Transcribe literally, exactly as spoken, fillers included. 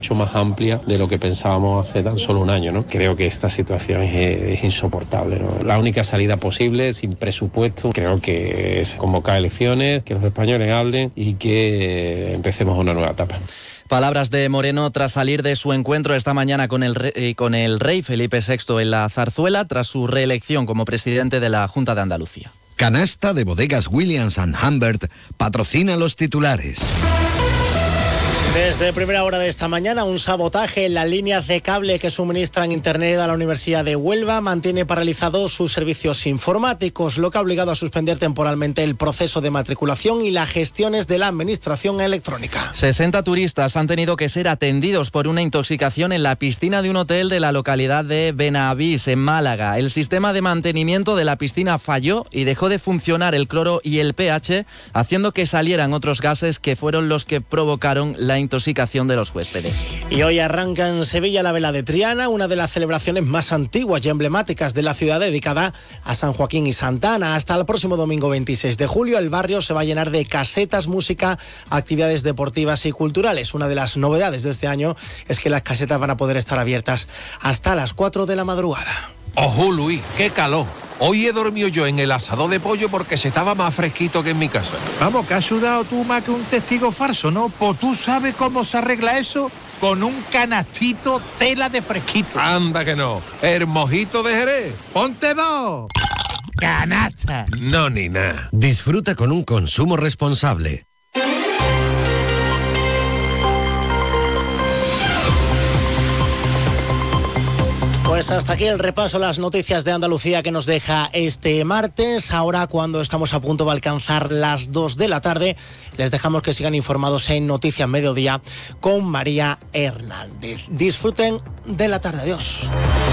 mucho más amplia de lo que pensábamos hace tan solo un año, ¿no? Creo que esta situación es, es insoportable, ¿no? La única salida posible, sin presupuesto, creo que es convocar elecciones, que los españoles hablen y que empecemos una nueva etapa. Palabras de Moreno tras salir de su encuentro esta mañana con el, rey, con el rey Felipe sexto en la Zarzuela, tras su reelección como presidente de la Junta de Andalucía. Canasta de Bodegas Williams and Humbert patrocina los titulares. Desde primera hora de esta mañana, un sabotaje en las líneas de cable que suministran internet a la Universidad de Huelva mantiene paralizados sus servicios informáticos, lo que ha obligado a suspender temporalmente el proceso de matriculación y las gestiones de la administración electrónica. sesenta turistas han tenido que ser atendidos por una intoxicación en la piscina de un hotel de la localidad de Benavís, en Málaga. El sistema de mantenimiento de la piscina falló y dejó de funcionar el cloro y el pH, haciendo que salieran otros gases que fueron los que provocaron la intoxicación de los huéspedes. Y hoy arranca en Sevilla la Vela de Triana, una de las celebraciones más antiguas y emblemáticas de la ciudad, dedicada a San Joaquín y Santa Ana. Hasta el próximo domingo veintiséis de julio, el barrio se va a llenar de casetas, música, actividades deportivas y culturales. Una de las novedades de este año es que las casetas van a poder estar abiertas hasta las cuatro de la madrugada. ¡Ojo, Luis! ¡Qué calor! Hoy he dormido yo en el asador de pollo porque se estaba más fresquito que en mi casa. Vamos, que has sudado tú más que un testigo falso, ¿no? Pues tú sabes cómo se arregla eso con un canastito tela de fresquito. Anda que no. ¿El mojito de Jerez? ¡Ponte dos! ¡Canasta! No, ni nada. Disfruta con un consumo responsable. Pues hasta aquí el repaso a las noticias de Andalucía que nos deja este martes. Ahora, cuando estamos a punto de alcanzar las dos de la tarde, les dejamos que sigan informados en Noticias Mediodía con María Hernández. Disfruten de la tarde. Adiós.